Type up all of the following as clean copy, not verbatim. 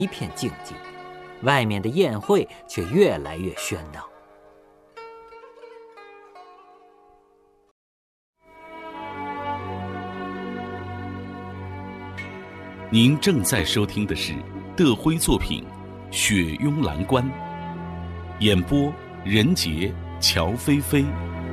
一片静寂，外面的宴会却越来越喧闹。 您正在收听的是德辉作品《雪拥蓝关》，演播任杰、乔菲菲。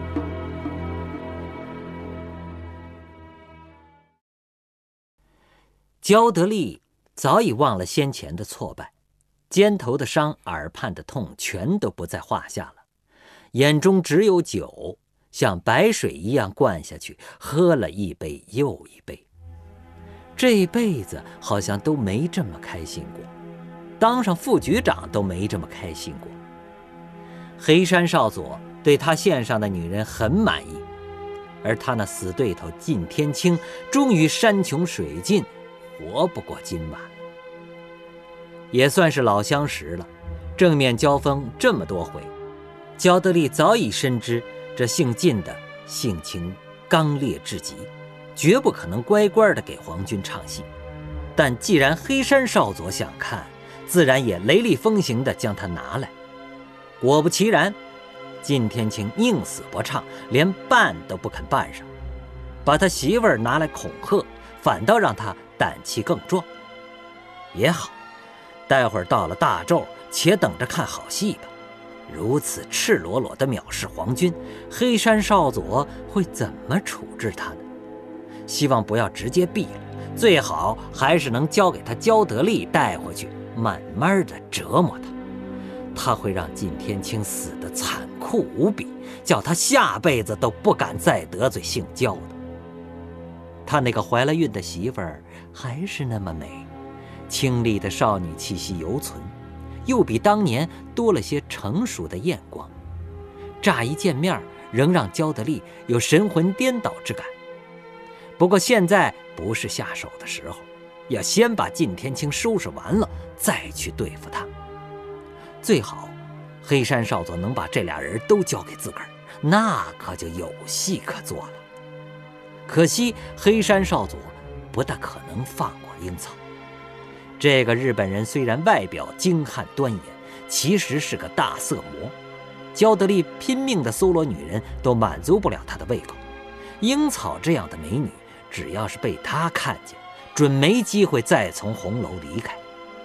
焦德利早已忘了先前的挫败，肩头的伤、耳畔的痛全都不在话下了，眼中只有酒，像白水一样灌下去，喝了一杯又一杯。这一辈子好像都没这么开心过，当上副局长都没这么开心过。黑山少佐对他线上的女人很满意，而他那死对头靳天青终于山穷水尽，活不过今晚。也算是老相识了，正面交锋这么多回，焦德利早已深知这姓靳的性情刚烈至极，绝不可能乖乖地给皇军唱戏。但既然黑山少佐想看，自然也雷厉风行地将他拿来。果不其然，靳天青宁死不唱，连扮都不肯扮上，把他媳妇儿拿来恐吓，反倒让他胆气更壮。也好，待会儿到了大昼，且等着看好戏吧。如此赤裸裸地藐视皇军，黑山少佐会怎么处置他呢？希望不要直接毙了，最好还是能交给他焦德利带回去，慢慢地折磨他。他会让靳天青死得残酷无比，叫他下辈子都不敢再得罪姓焦的。他那个怀了孕的媳妇儿还是那么美，清丽的少女气息犹存，又比当年多了些成熟的艳光。乍一见面，仍让焦德利有神魂颠倒之感。不过现在不是下手的时候，要先把靳天青收拾完了，再去对付他。最好黑山少佐能把这俩人都交给自个儿，那可就有戏可做了。可惜黑山少佐不大可能放过樱草。这个日本人虽然外表精悍端严，其实是个大色魔。焦德利拼命的搜罗女人，都满足不了他的胃口。樱草这样的美女，只要是被他看见，准没机会再从红楼离开。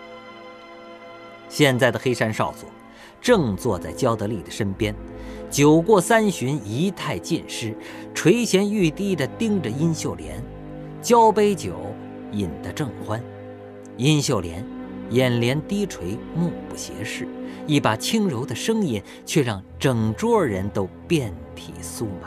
现在的黑山少佐正坐在焦德利的身边，酒过三巡，仪态尽失，垂涎欲滴地盯着殷秀莲，交杯酒饮得正欢。殷秀莲眼帘低垂，目不斜视，一把轻柔的声音却让整桌人都遍体酥麻。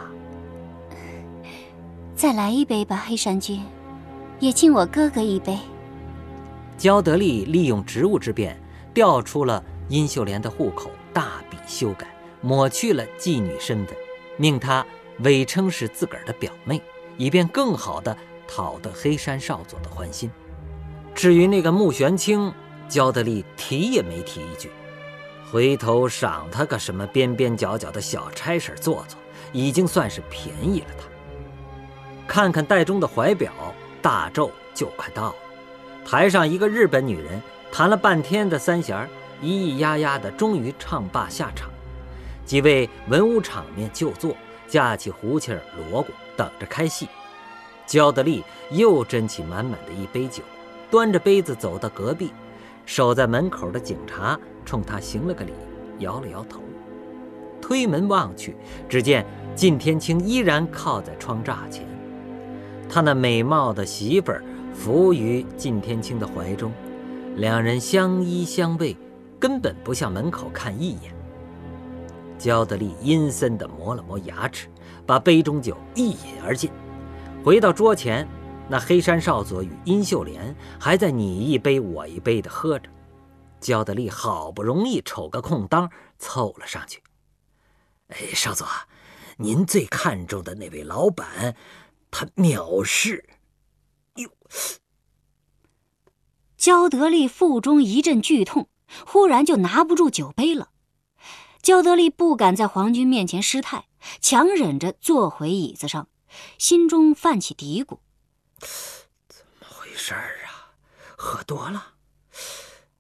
再来一杯吧，黑山君，也敬我哥哥一杯。 焦德利利用职务之便，调出了殷秀莲的户口，大笔修改，抹去了妓女身份，命她伪称是自个儿的表妹，以便更好地讨得黑山少佐的欢心。至于那个穆玄清，焦德利提也没提一句，回头赏他个什么边边角角的小差事做做，已经算是便宜了他。看看袋中的怀表，大昼就快到了。台上一个日本女人弹了半天的三弦，咿咿呀呀的，终于唱罢下场。几位文武场面就坐，架起胡琴锣鼓，等着开戏。焦德利又斟起满满的一杯酒，端着杯子走到隔壁，守在门口的警察冲他行了个礼，摇了摇头。推门望去，只见靳天青依然靠在窗栅前，他那美貌的媳妇儿伏于靳天青的怀中，两人相依相偎，根本不向门口看一眼。焦德利阴森地磨了磨牙齿，把杯中酒一饮而尽。回到桌前，那黑山少佐与殷秀莲还在你一杯我一杯地喝着。焦德利好不容易瞅个空当，凑了上去：“少佐，您最看重的那位老板，他藐视。”哟！ 焦德利腹中一阵剧痛，忽然就拿不住酒杯了。焦德利不敢在皇军面前失态，强忍着坐回椅子上，心中泛起嘀咕： 怎么回事啊？喝多了？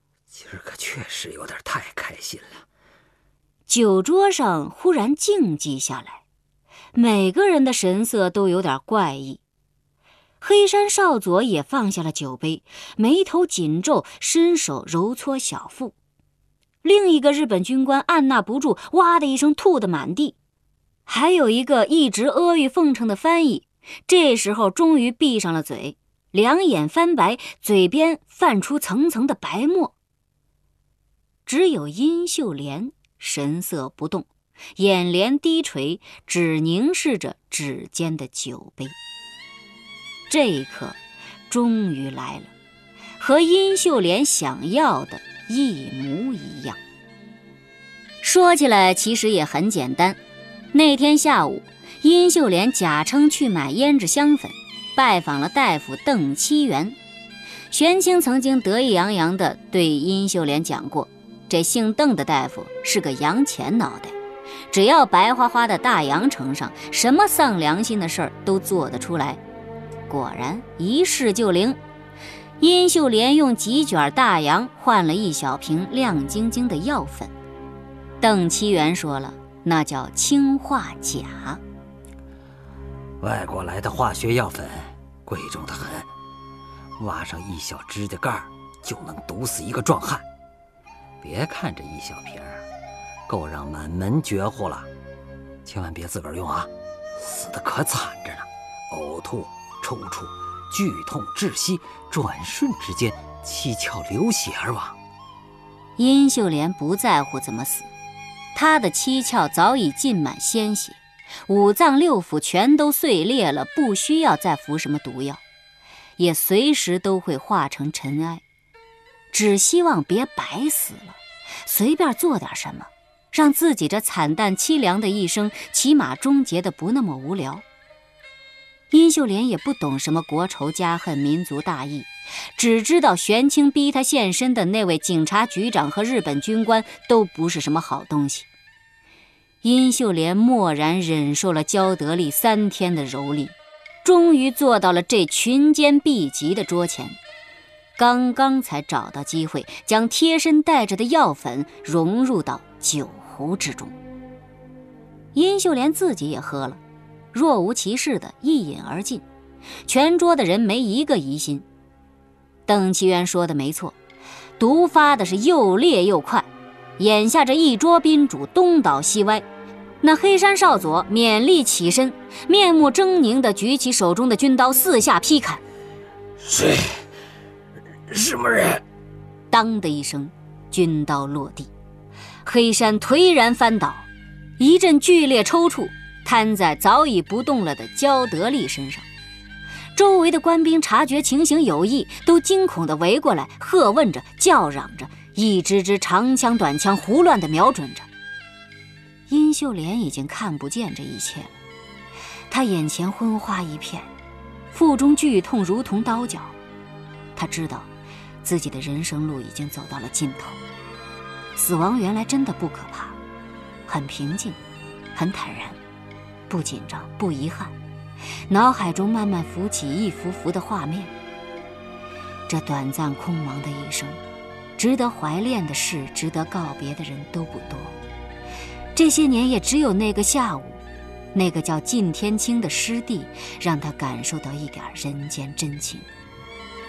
今儿可确实有点太开心了。 酒桌上忽然静寂下来，每个人的神色都有点怪异。黑山少佐也放下了酒杯，眉头紧皱，伸手揉搓小腹。另一个日本军官按捺不住，哇的一声吐得满地。还有一个一直阿谀奉承的翻译，这时候终于闭上了嘴，两眼翻白，嘴边泛出层层的白沫。只有殷秀莲神色不动，眼帘低垂，只凝视着指尖的酒杯。这一刻终于来了，和殷秀莲想要的一模一样。说起来其实也很简单，那天下午，殷秀莲假称去买胭脂香粉，拜访了大夫邓七元。玄清曾经得意洋洋地对殷秀莲讲过，这姓邓的大夫是个洋钱脑袋，只要白花花的大洋城上，什么丧良心的事儿都做得出来。果然一试就灵，殷秀莲用几卷大洋换了一小瓶亮晶晶的药粉。邓七元说了，那叫氰化钾。 外国来的化学药粉贵重的很，挖上一小指甲盖就能毒死一个壮汉。别看这一小瓶够让满门绝户了，千万别自个儿用啊，死得可惨着呢，呕吐、抽搐、剧痛、窒息，转瞬之间七窍流血而亡。 殷秀莲不在乎怎么死，她的七窍早已浸满鲜血，五脏六腑全都碎裂了，不需要再服什么毒药，也随时都会化成尘埃。只希望别白死了，随便做点什么，让自己这惨淡凄凉的一生起码终结的不那么无聊。殷秀莲也不懂什么国仇家恨、民族大义，只知道玄清逼他现身的那位警察局长和日本军官都不是什么好东西。殷秀莲默然忍受了焦德利3天的蹂躏，终于坐到了这群奸毕极的桌前，刚刚才找到机会将贴身带着的药粉融入到酒壶之中。殷秀莲自己也喝了，若无其事的一饮而尽，全桌的人没一个疑心。邓其元说的没错，毒发的是又烈又快，眼下这一桌宾主东倒西歪。那黑山少佐勉力起身，面目狰狞地举起手中的军刀四下劈砍。 谁？什么人？ 当的一声，军刀落地，黑山颓然翻倒，一阵剧烈抽搐，瘫在早已不动了的焦德利身上。周围的官兵察觉情形有异，都惊恐地围过来，喝问着，叫嚷着，一支支长枪短枪胡乱地瞄准着。殷秀莲已经看不见这一切了，她眼前昏花一片，腹中剧痛如同刀绞。她知道自己的人生路已经走到了尽头，死亡原来真的不可怕，很平静，很坦然，不紧张，不遗憾。脑海中慢慢浮起一幅幅的画面。这短暂空茫的一生，值得怀恋的事，值得告别的人都不多。这些年也只有那个下午，那个叫靳天清的师弟，让他感受到一点人间真情。